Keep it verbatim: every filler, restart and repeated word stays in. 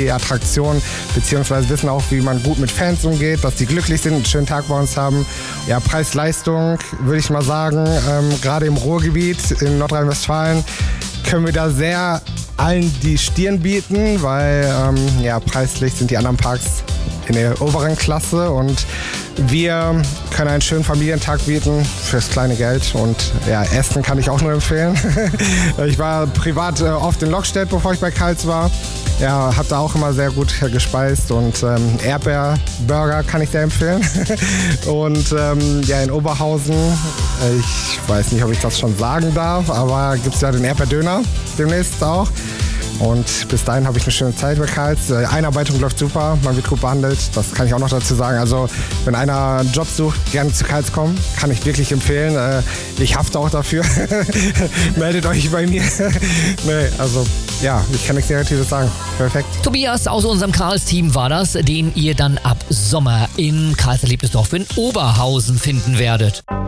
die Attraktion, beziehungsweise wissen auch, wie man gut mit Fans umgeht, dass die glücklich sind, einen schönen Tag bei uns haben. Ja, Preis-Leistung, würde ich mal sagen, ähm, gerade im Ruhrgebiet in Nordrhein-Westfalen können wir da sehr allen die Stirn bieten, weil ähm, ja, preislich sind die anderen Parks in der oberen Klasse und wir können einen schönen Familientag bieten fürs kleine Geld und ja, Essen kann ich auch nur empfehlen. Ich war privat äh, oft in Lokstedt, bevor ich bei Karls war. Ja, habe da auch immer sehr gut äh, gespeist und ähm, Erdbeerburger kann ich sehr empfehlen. Und ähm, ja, in Oberhausen, äh, ich weiß nicht, ob ich das schon sagen darf, aber gibt es ja den Erdbeerdöner demnächst auch. Und bis dahin habe ich eine schöne Zeit bei Karls. Die Einarbeitung läuft super, man wird gut behandelt. Das kann ich auch noch dazu sagen. Also wenn einer einen Job sucht, gerne zu Karls kommen. Kann ich wirklich empfehlen. Ich hafte auch dafür. Meldet euch bei mir. Nee, also ja, ich kann nichts Negatives sagen. Perfekt. Tobias aus unserem Karls-Team war das, den ihr dann ab Sommer in Karls Erlebnisdorf in Oberhausen finden werdet.